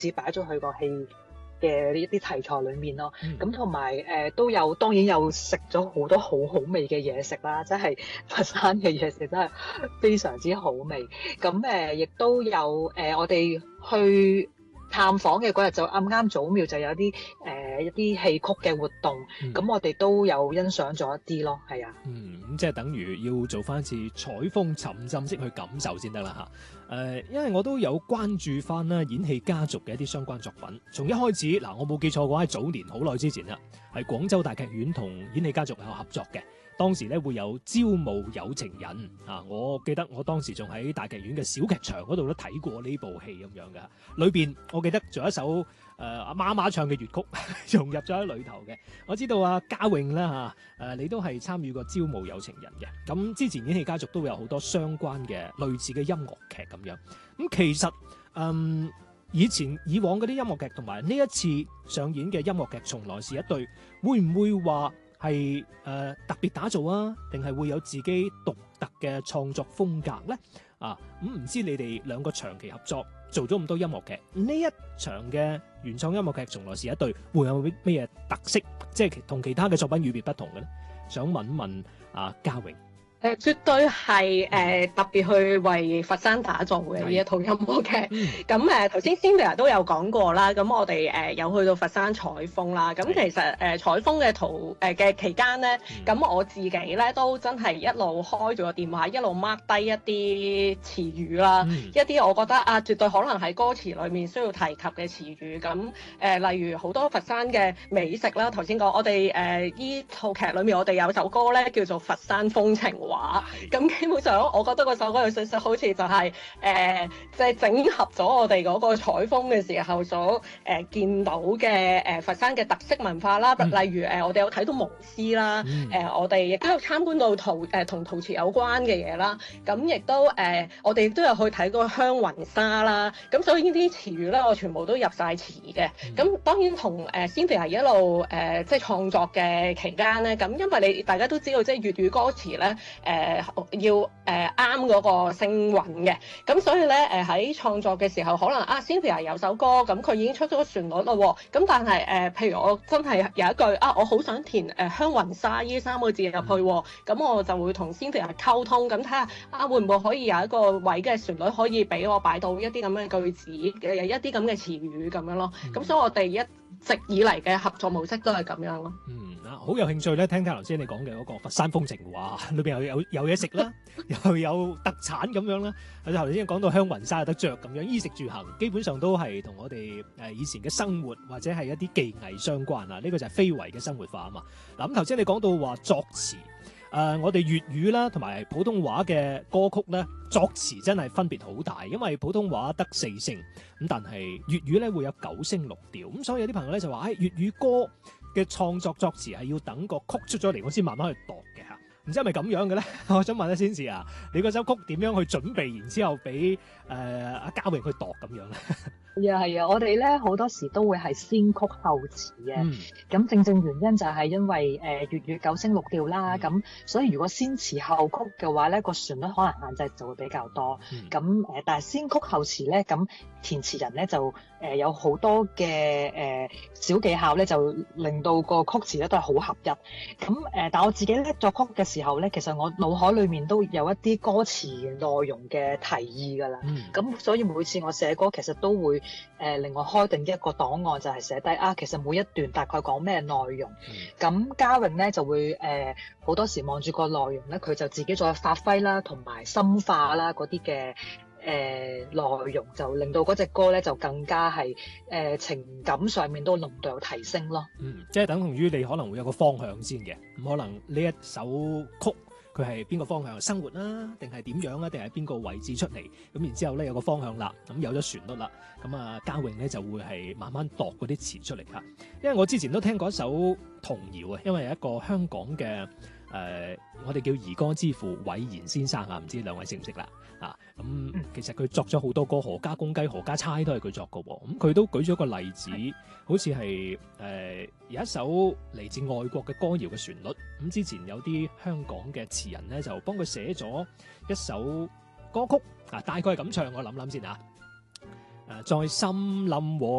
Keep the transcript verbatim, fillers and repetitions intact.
至擺咗去個戲嘅一啲題材裏面咯。咁同埋誒都有，當然有食咗好多好好味嘅嘢食啦，即係佛山嘅嘢食真係非常之好味。咁誒亦都有誒、呃、我哋去探訪嘅嗰日就啱啱祖廟就有啲誒、呃、一啲戲曲嘅活動，咁、嗯、我哋都有欣賞咗一啲咯，係啊。 嗯，咁即係等於要做翻次採風沉浸式去感受先得啦嚇。誒、呃，因為我都有關注翻啦演戲家族嘅一啲相關作品。從一開始嗱，我冇記錯嘅話，喺早年好耐之前啦，係廣州大劇院同演戲家族有合作嘅。當時咧會有招募有情人啊！我記得我當時仲喺大劇院嘅小劇場嗰度都睇過呢部戲咁樣嘅。裏邊我記得仲有一首誒阿媽媽唱嘅粵曲融入咗喺裏頭嘅。我知道啊嘉穎啦嚇誒，你都係參與過招募有情人嘅。咁之前演戲家族都有好多相關嘅類似嘅音樂劇咁樣。咁其實嗯以前以往嗰啲音樂劇同埋呢一次上演嘅音樂劇《從來是一對》，會唔會話係誒、呃、特別打造啊，定係會有自己獨特嘅創作風格咧？啊，咁、嗯、唔知你哋兩個長期合作做咗咁多音樂劇，呢一場嘅原創音樂劇從來是一對，會有咩嘢特色？即係同其他嘅作品與別不同嘅咧？想問問啊嘉穎。 誒、呃、絕對係誒、呃、特別去為佛山打造嘅呢一套音樂劇。咁誒頭先 Cynthia 都有講過啦，咁我哋誒、呃、有去到佛山採風啦。咁其實誒、呃、採風嘅途誒嘅期間咧，咁、嗯、我自己咧都真係一路開住個電話，一路 mark 低一啲詞語啦，嗯、一啲我覺得啊絕對可能喺歌詞裡面需要提及嘅詞語。咁誒、呃、例如好多佛山嘅美食啦，頭先講我哋誒依套劇裡面我哋有首歌咧叫做《佛山風情》。話咁基本上，我覺得嗰首歌嘅信息好似就係、是、誒，即、呃、係、就是、整合咗我哋嗰個採風嘅時候所誒、呃、見到嘅誒、呃、佛山嘅特色文化啦，嗯、例如誒、呃、我哋有睇到巫師啦，誒、嗯呃、我哋亦都有參觀到陶誒同陶瓷有關嘅嘢啦，咁亦都誒、呃、我哋都有去睇過香雲紗啦，咁所以呢啲詞語咧，我全部都入晒詞嘅。咁、嗯、當然同誒 Cynthia 一路誒即係創作嘅期間咧，咁因為你大家都知道，即係粵語歌詞咧。誒、呃、要誒啱嗰個聲韻嘅，咁所以咧誒喺創作嘅時候，可能啊 Cynthia 有首歌，咁佢已經出咗個旋律啦喎，咁但係誒、呃、譬如我真係有一句啊，我好想填誒、呃、香雲紗呢三個字入去喎，咁我就會同 Cynthia 溝通，咁睇下啊會唔會可以有一個位嘅旋律可以俾我擺到一啲咁嘅句子，嘅一啲咁嘅詞語咁樣咯，咁、嗯、所以我哋一直以嚟嘅合作模式都係咁樣咯。 嗯啊，好有興趣咧，聽聽頭先你講嘅嗰個佛山風情話，裏邊有有有嘢食啦，又有特產咁樣啦。或者頭先講到香雲紗有得着咁樣，衣食住行基本上都係同我哋誒以前嘅生活或者係一啲技藝相關啊。呢、這個就係非遺嘅生活化啊嘛。嗱咁頭先你講到話作詞，誒、呃、我哋粵語啦同埋普通話嘅歌曲咧，作詞真係分別好大，因為普通話得四聲，咁但係粵語咧會有九聲六調，咁所以有啲朋友咧就話誒粵語歌嘅創作作詞係要等個曲出咗嚟，我先慢慢去度嘅嚇。唔知係咪咁樣嘅咧？我想問下先啊，你嗰首曲點樣去準備，然之後俾誒阿嘉穎去度咁樣咧？ 係啊係啊，我哋咧好多時都會係先曲後詞嘅。咁、嗯、正正原因就係因為誒、呃、粵語九聲六調啦，咁、嗯、所以如果先詞後曲嘅話咧，個旋律可能限制就會比較多。咁誒、嗯呃，但係先曲後詞咧，咁填詞人咧就誒、呃、有好多嘅誒、呃、小技巧咧，就令到個曲詞咧都係好合一。咁誒、呃，但我自己咧作曲嘅時候咧，其實我腦海裡面都有一啲歌詞內容嘅提議㗎啦。咁、嗯、所以每次我寫歌，其實都會誒、呃、另外開定一個檔案，就係寫低啊，其實每一段大概講咩內容。咁嘉穎咧就會誒好、呃、多時望住個內容咧，佢就自己再發揮啦，同埋深化啦嗰啲嘅誒內容，就令到嗰隻歌咧就更加係誒、呃、情感上面都濃度有提升咯。 嗯，即係等同於你可能會有個方向先嘅，咁可能呢一首曲佢係邊個方向？生活啦，定係點樣啊？定係邊個位置出嚟？咁然之後咧有個方向啦，咁有咗旋律啦，咁啊嘉穎咧就會係慢慢度嗰啲詞出嚟嚇。因為我之前都聽過一首童謠啊，因為有一個香港嘅誒、呃，我哋叫兒歌之父韋然先生啊，唔知兩位識唔識啦？啊，咁、嗯、其實佢作咗好多歌，何家公雞、何家猜都係佢作嘅喎。咁、嗯、佢都舉咗個例子，好似係誒有一首嚟自外國嘅歌謠嘅旋律。咁、嗯、之前有啲香港嘅詞人咧，就幫佢寫咗一首歌曲啊，大概係咁唱，我諗諗先啊。誒、 誒在森林和